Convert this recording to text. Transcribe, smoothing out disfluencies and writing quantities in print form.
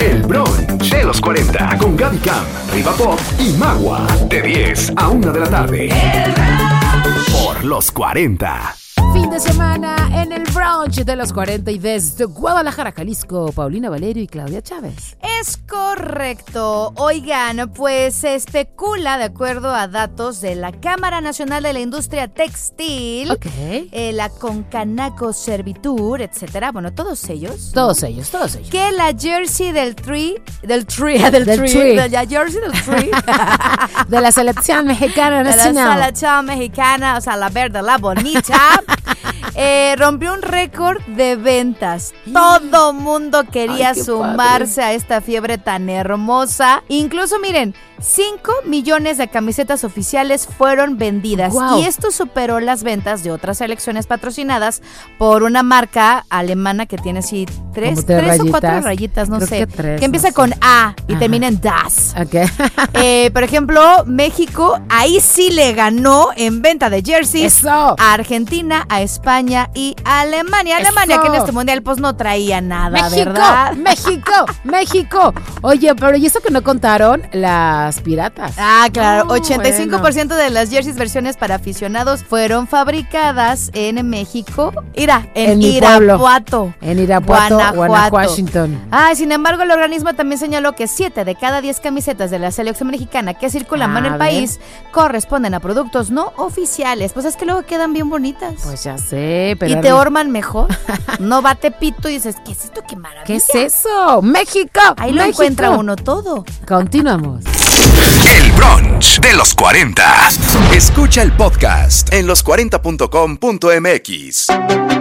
El brunch de los 40 con Gaby Cam, Riva Pop y Magua. De 10 a 1 de la tarde. Por los 40. Fin de semana en el brunch de los 40 y desde Guadalajara, Jalisco, Paulina Valerio y Claudia Chávez. Es correcto. Oigan, pues se especula, de acuerdo a datos de la Cámara Nacional de la Industria Textil, la Concanaco Servitur, etcétera, bueno, todos ellos, que la jersey de la jersey del Tree de la selección mexicana nacional, de la selección mexicana, o sea, la verde, la bonita. Rompió un récord de ventas. Todo mundo quería sumarse a esta fiebre tan hermosa. Incluso, miren, 5 millones de camisetas oficiales fueron vendidas. Wow. Y esto superó las ventas de otras selecciones patrocinadas por una marca alemana que tiene así tres o cuatro rayitas, no sé. Que empieza con A y termina en Das. Por ejemplo, México ahí sí le ganó en venta de jerseys a Argentina, a España y a Alemania. Alemania, que en este mundial pues no traía nada, ¿verdad? México. Oye, pero ¿y eso que no contaron las piratas? Ah, claro. 85% de las jerseys versiones para aficionados fueron fabricadas en México. En Irapuato. En Irapuato, Washington. Sin embargo, el organismo también señaló que 7 de cada 10 camisetas de la selección mexicana que circulan en el país corresponden a productos no oficiales. Pues es que luego quedan bien bonitas. Pues ya sé, pero... Y te orman mejor. No bate pito y dices, ¿qué es esto? ¡Qué maravilla! ¿Qué es eso? ¡México! Ahí lo encuentra uno todo. Continuamos. El brunch de los 40. Escucha el podcast en los40.com.mx.